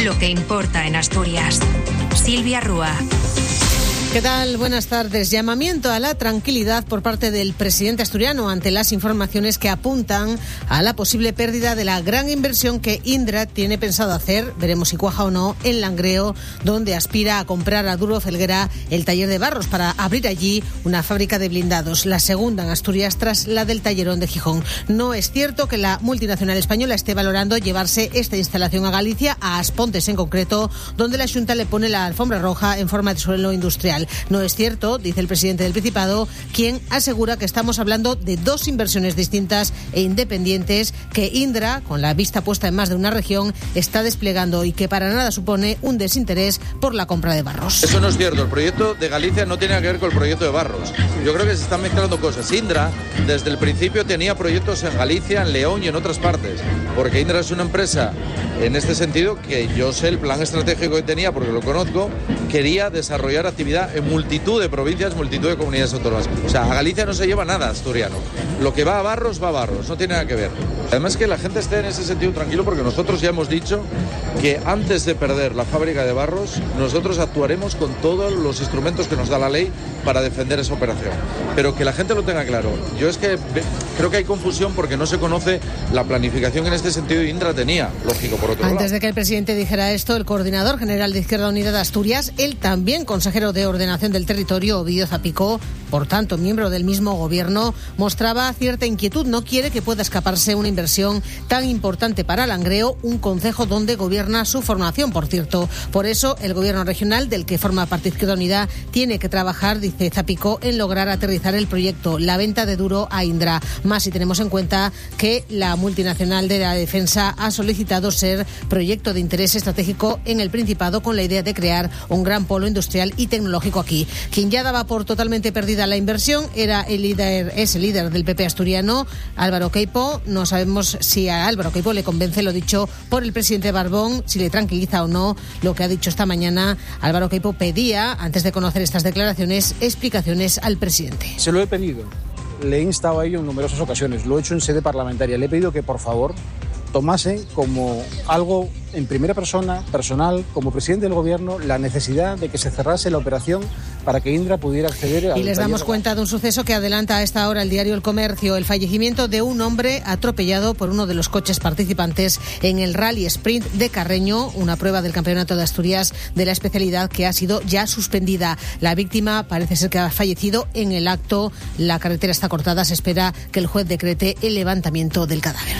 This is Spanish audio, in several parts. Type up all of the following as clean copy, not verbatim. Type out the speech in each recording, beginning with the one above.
lo que importa en Asturias. Silvia Rúa. ¿Qué tal? Buenas tardes. Llamamiento a la tranquilidad por parte del presidente asturiano ante las informaciones que apuntan a la posible pérdida de la gran inversión que Indra tiene pensado hacer, veremos si cuaja o no, en Langreo, donde aspira a comprar a Duro Felguera el taller de Barros para abrir allí una fábrica de blindados, la segunda en Asturias tras la del Tallerón de Gijón. No es cierto que la multinacional española esté valorando llevarse esta instalación a Galicia, a Aspontes en concreto, donde la Xunta le pone la alfombra roja en forma de suelo industrial. No es cierto, dice el presidente del Principado, quien asegura que estamos hablando de dos inversiones distintas e independientes que Indra, con la vista puesta en más de una región, está desplegando y que para nada supone un desinterés por la compra de Barros. Eso no es cierto. El proyecto de Galicia no tiene que ver con el proyecto de Barros. Yo creo que se están mezclando cosas. Indra, desde el principio, tenía proyectos en Galicia, en León y en otras partes. Porque Indra es una empresa, en este sentido, que yo sé el plan estratégico que tenía, porque lo conozco, quería desarrollar actividad en multitud de provincias, multitud de comunidades autónomas. O sea, a Galicia no se lleva nada asturiano. Lo que va a Barros, no tiene nada que ver. Además que la gente esté en ese sentido tranquilo, porque nosotros ya hemos dicho que antes de perder la fábrica de Barros, nosotros actuaremos con todos los instrumentos que nos da la ley para defender esa operación. Pero que la gente lo tenga claro. Yo es que creo que hay confusión porque no se conoce la planificación en este sentido y Indra tenía, lógico, por otro lado. Antes de que el presidente dijera esto, el coordinador general de Izquierda Unida de Asturias, él también consejero de Ordenación del Territorio, Ovidio Zapicó, por tanto miembro del mismo gobierno, mostraba cierta inquietud. No quiere que pueda escaparse una inversión tan importante para Langreo, un concejo donde gobierna su formación, por cierto. Por eso el gobierno regional, del que forma parte Izquierda Unida, tiene que trabajar, dice Zapicó, en lograr aterrizar el proyecto, la venta de Duro a Indra. Más si tenemos en cuenta que la multinacional de la defensa ha solicitado ser proyecto de interés estratégico en el Principado, con la idea de crear un gran polo industrial y tecnológico aquí. Quien ya daba por totalmente perdida la inversión es el líder del PP asturiano, Álvaro Queipo. No sabemos si a Álvaro Queipo le convence lo dicho por el presidente Barbón, si le tranquiliza o no lo que ha dicho esta mañana. Álvaro Queipo pedía, antes de conocer estas declaraciones, explicaciones al presidente. Se lo he pedido, le he instado a ello en numerosas ocasiones, lo he hecho en sede parlamentaria, le he pedido que por favor tomase como algo en primera persona, personal, como presidente del gobierno, la necesidad de que se cerrase la operación para que Indra pudiera acceder al... Y les damos cuenta de un suceso que adelanta a esta hora el diario El Comercio: el fallecimiento de un hombre atropellado por uno de los coches participantes en el Rally Sprint de Carreño, una prueba del Campeonato de Asturias de la especialidad que ha sido ya suspendida. La víctima parece ser que ha fallecido en el acto. La carretera está cortada. Se espera que el juez decrete el levantamiento del cadáver.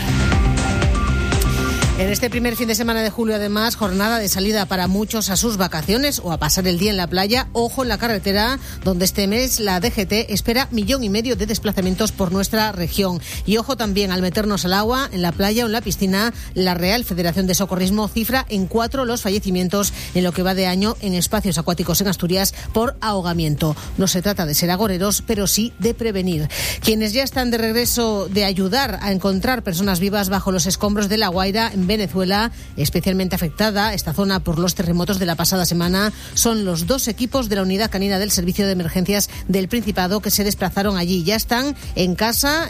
En este primer fin de semana de julio, además, jornada de salida para muchos a sus vacaciones o a pasar el día en la playa. Ojo en la carretera, donde este mes la DGT espera 1,5 millones de desplazamientos por nuestra región. Y ojo también al meternos al agua, en la playa o en la piscina. La Real Federación de Socorrismo cifra en 4 los fallecimientos en lo que va de año en espacios acuáticos en Asturias por ahogamiento. No se trata de ser agoreros, pero sí de prevenir. Quienes ya están de regreso de ayudar a encontrar personas vivas bajo los escombros de La Guaira, en Venezuela, especialmente afectada esta zona por los terremotos de la pasada semana, son los 2 equipos de la unidad canina del Servicio de Emergencias del Principado que se desplazaron allí. Ya están en casa,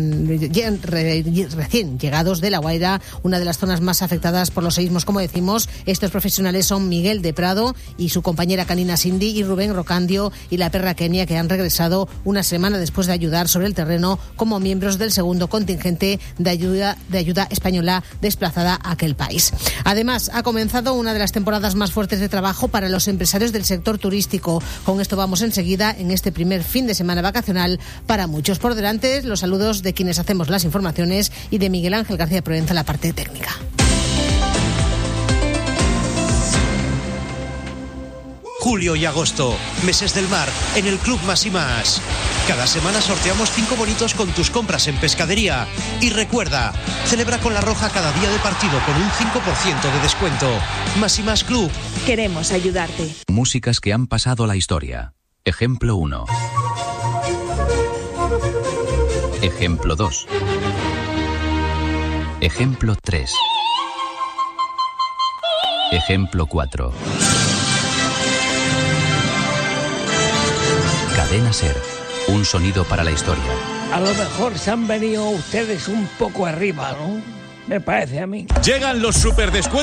recién llegados de La Guaira, una de las zonas más afectadas por los seísmos, como decimos. Estos profesionales son Miguel de Prado y su compañera canina Cindy, y Rubén Rocandio y la perra Kenia, que han regresado una semana después de ayudar sobre el terreno como miembros del segundo contingente de ayuda española desplazada a aquel país. Además, ha comenzado una de las temporadas más fuertes de trabajo para los empresarios del sector turístico. Con esto vamos enseguida en este primer fin de semana vacacional para muchos. Por delante, los saludos de quienes hacemos las informaciones y de Miguel Ángel García Provenza, la parte técnica. Julio y agosto, meses del mar, en el Club Más y Más. Cada semana sorteamos 5 bonitos con tus compras en pescadería. Y recuerda, celebra con La Roja cada día de partido con un 5% de descuento. Más y Más Club. Queremos ayudarte. Músicas que han pasado la historia. Ejemplo 1. Ejemplo 2. Ejemplo 3. Ejemplo 4. Cadena SER, un sonido para la historia. A lo mejor se han venido ustedes un poco arriba, ¿no? Me parece a mí. Llegan los superdescuentos